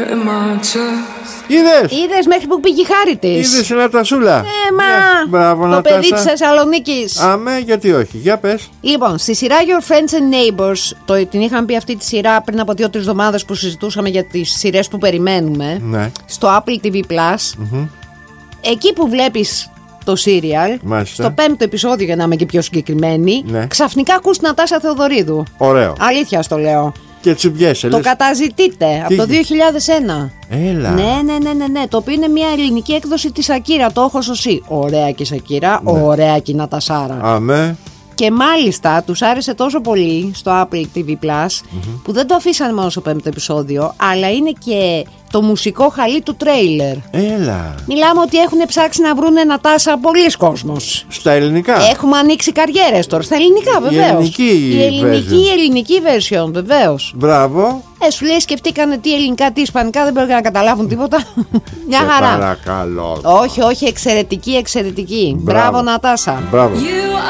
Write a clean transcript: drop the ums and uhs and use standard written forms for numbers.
Είδες μέχρι που πήγε η χάρη της. Είδες η Νατασούλα. Μπράβο, το Νατάσα. παιδί της Θεσσαλονίκης. Αμέ, γιατί όχι, για πες. Λοιπόν, στη σειρά Your Friends and Neighbors, την είχαμε πει αυτή τη σειρά πριν από 2-3 εβδομάδες που συζητούσαμε για τις σειρές που περιμένουμε. Ναι. Στο Apple TV Plus. Εκεί που βλέπεις το serial, Μάλιστα. στο 5ο επεισόδιο, για να είμαι και πιο συγκεκριμένη, Ναι. ξαφνικά ακούς την Νατάσα Θεοδωρίδου. Ωραίο. Αλήθεια στο λέω. Και τσιμπιέσαι, Το λες. καταζητείτε από το 2001. Έλα. Ναι. Το οποίο είναι μια ελληνική έκδοση της Σακύρα. Το έχω σωσή. Ωραία και η Σακύρα, ωραία και η Νατασάρα. Αμέ. Και μάλιστα τους άρεσε τόσο πολύ στο Apple TV Plus που δεν το αφήσανε μόνο στο 5ο επεισόδιο, αλλά είναι και το μουσικό χαλί του τρέιλερ. Έλα. Μιλάμε ότι έχουν ψάξει να βρούνε Νατάσα πολλοί κόσμος. Στα ελληνικά. Έχουμε ανοίξει καριέρες τώρα. Στα ελληνικά, βεβαίως. Η ελληνική version, βεβαίως. Μπράβο. Σου λέει, σκεφτήκανε τι ελληνικά, τι ισπανικά, δεν πρέπει να καταλάβουν τίποτα. Μια χαρά. Παρακαλώ. Όχι, εξαιρετική. Μπράβο Νατάσα. Μπράβο.